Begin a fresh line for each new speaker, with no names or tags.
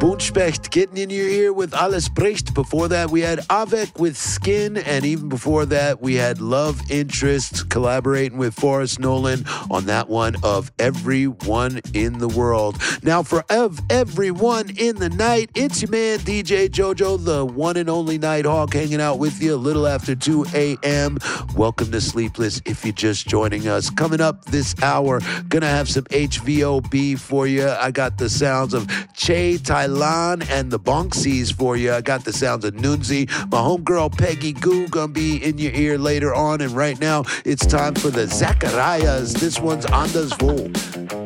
Boonspecht getting in your ear with Alles Bricht. Before that, we had Avec with Skin. And even before that, we had Love Interest collaborating with Forrest Nolan on that one of Everyone in the World. Now, for Everyone in the Night, it's your man, DJ JoJo, the one and only Nighthawk, hanging out with you a little after 2 a.m. Welcome to Sleepless if you're just joining us. Coming up this hour, gonna have some HVOB for you. I got the sounds of Che Thailand and the Bonksies for you. I got the sounds of Nunzi. My homegirl Peggy Goo gonna be in your ear later on. And right now, it's time for the Zacharias. This one's Anders Vol.